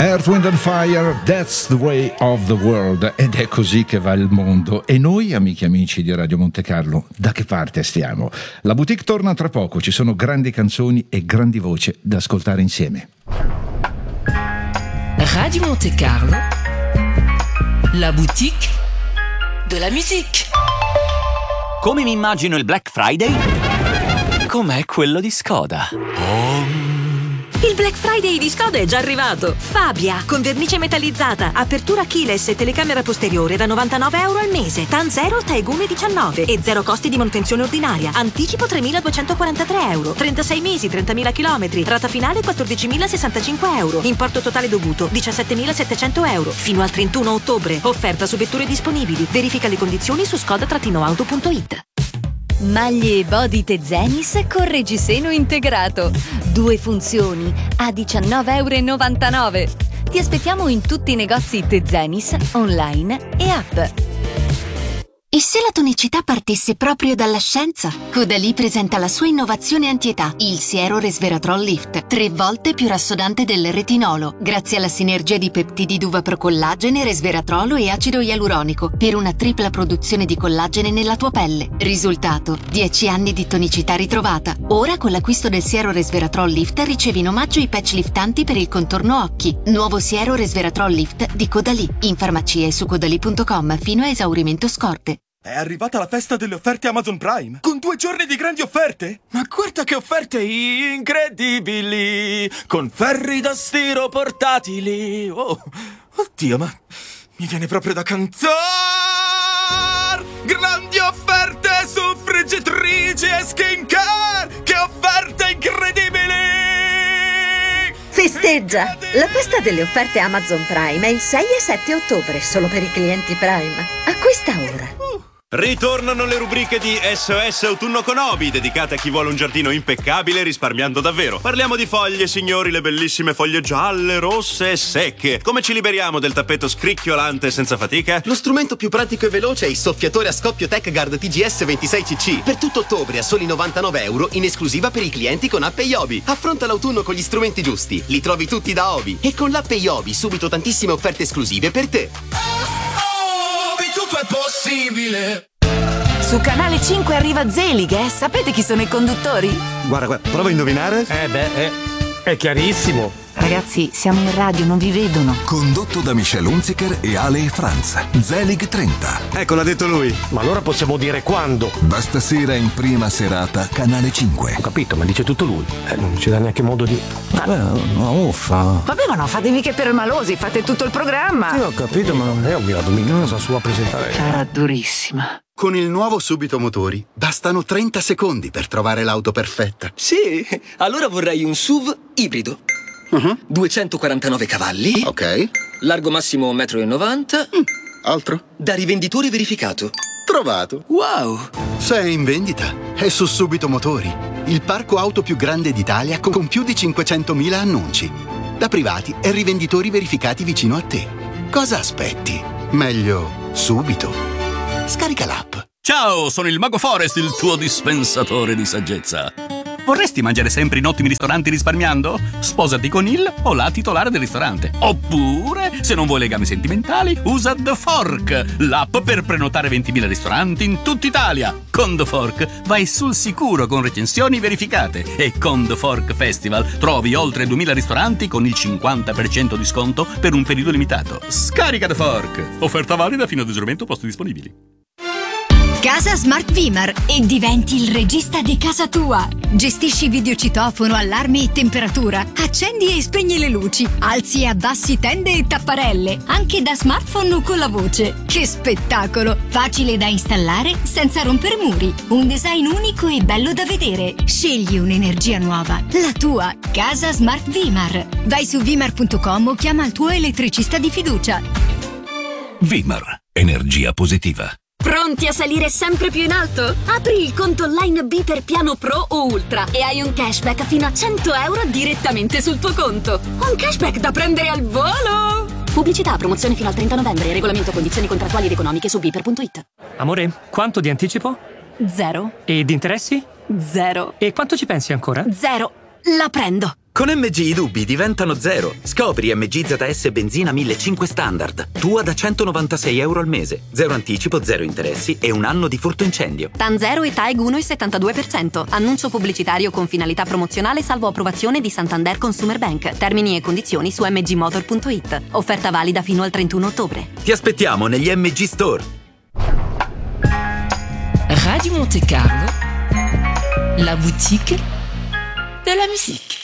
Earth, Wind and Fire, that's the way of the world. Ed è così che va il mondo. E noi, amici e amici di Radio Monte Carlo, da che parte stiamo? La boutique torna tra poco, ci sono grandi canzoni e grandi voci da ascoltare insieme. Radio Monte Carlo, la boutique de la musique. Come mi immagino il Black Friday? Com'è quello di Skoda. Il Black Friday di Skoda è già arrivato. Fabia, con vernice metallizzata, apertura keyless e telecamera posteriore da €99 al mese. TAN 0, Taegumi 19 e zero costi di manutenzione ordinaria. Anticipo €3.243. 36 mesi, 30.000 chilometri. Rata finale €14.065. Importo totale dovuto €17.700. Fino al 31 ottobre. Offerta su vetture disponibili. Verifica le condizioni su skoda-auto.it. Maglie e body Tezenis con reggiseno integrato. 2 funzioni a €19,99. Ti aspettiamo in tutti i negozi Tezenis, online e app. E se la tonicità partisse proprio dalla scienza? Caudalie presenta la sua innovazione antietà, il siero resveratrol lift, 3 volte più rassodante del retinolo, grazie alla sinergia di peptidi d'uva procollagene, resveratrolo e acido ialuronico, per una tripla produzione di collagene nella tua pelle. Risultato: 10 anni di tonicità ritrovata. Ora con l'acquisto del siero resveratrol lift ricevi in omaggio i patch liftanti per il contorno occhi. Nuovo siero resveratrol lift di Caudalie, in farmacia e su caudalie.com fino a esaurimento scorte. È arrivata la festa delle offerte Amazon Prime, con 2 giorni di grandi offerte. Ma guarda che offerte incredibili, con ferri da stiro portatili. Oh, oddio, ma mi viene proprio da cantare. Grandi offerte su friggitrici e skincare, che offerte incredibili. Festeggia! La festa delle offerte Amazon Prime è il 6 e 7 ottobre, solo per i clienti Prime. Acquista ora. Ritornano le rubriche di SOS Autunno con Obi, dedicate a chi vuole un giardino impeccabile risparmiando davvero. Parliamo di foglie, signori, le bellissime foglie gialle, rosse e secche. Come ci liberiamo del tappeto scricchiolante senza fatica? Lo strumento più pratico e veloce è il soffiatore a scoppio TechGuard TGS 26cc. Per tutto ottobre a soli €99 in esclusiva per i clienti con app Yobi. Affronta l'autunno con gli strumenti giusti. Li trovi tutti da Obi. E con l'app Yobi subito tantissime offerte esclusive per te. Tutto è possibile. Su Canale 5 arriva Zelig, Sapete chi sono i conduttori? Guarda, prova a indovinare. È chiarissimo. Ragazzi, siamo in radio, non vi vedono. Condotto da Michelle Hunziker e Ale e Franz. Zelig 30. Ecco, l'ha detto lui. Ma allora possiamo dire quando? Da stasera in prima serata, Canale 5. Ho capito, ma dice tutto lui. Non ci dà neanche modo di... Uffa. Vabbè, ma non fate mica per malosi, fate tutto il programma. Sì, ho capito, ma non è ovvio, la domenica sa sua presentare. Sarà durissima. Con il nuovo Subito Motori bastano 30 secondi per trovare l'auto perfetta. Sì, allora vorrei un SUV ibrido. 249 cavalli. Ok. Largo massimo 1,90 m. Altro? Da rivenditore verificato. Trovato. Wow. Se è in vendita, è su Subito Motori, il parco auto più grande d'Italia con più di 500.000 annunci. Da privati e rivenditori verificati vicino a te. Cosa aspetti? Meglio subito. Scarica l'app. Ciao, sono il Mago Forest, il tuo dispensatore di saggezza. Vorresti mangiare sempre in ottimi ristoranti risparmiando? Sposati con il o la titolare del ristorante. Oppure, se non vuoi legami sentimentali, usa The Fork, l'app per prenotare 20.000 ristoranti in tutta Italia. Con The Fork vai sul sicuro con recensioni verificate. E con The Fork Festival trovi oltre 2.000 ristoranti con il 50% di sconto per un periodo limitato. Scarica The Fork. Offerta valida fino ad esaurimento posti disponibili. Casa Smart Vimar e diventi il regista di casa tua. Gestisci videocitofono, allarmi e temperatura. Accendi e spegni le luci. Alzi e abbassi tende e tapparelle. Anche da smartphone o con la voce. Che spettacolo! Facile da installare senza rompere muri. Un design unico e bello da vedere. Scegli un'energia nuova. La tua Casa Smart Vimar. Vai su vimar.com o chiama il tuo elettricista di fiducia. Vimar. Energia positiva. Pronti a salire sempre più in alto? Apri il conto online B per piano Pro o Ultra e hai un cashback fino a €100 direttamente sul tuo conto. Un cashback da prendere al volo! Pubblicità, promozione fino al 30 novembre. Regolamento, condizioni contrattuali ed economiche su biper.it. Amore, quanto di anticipo? 0. E di interessi? 0. E quanto ci pensi ancora? 0. La prendo. Con MG i dubbi diventano zero. Scopri MG ZS benzina 1500 standard. Tua da €196 al mese. Zero anticipo, zero interessi e un anno di furto incendio. TAN 0 e TAEG 1,72%. Annuncio pubblicitario con finalità promozionale salvo approvazione di Santander Consumer Bank. Termini e condizioni su mgmotor.it. Offerta valida fino al 31 ottobre. Ti aspettiamo negli MG Store. Radio Monte Carlo, la boutique de la musique.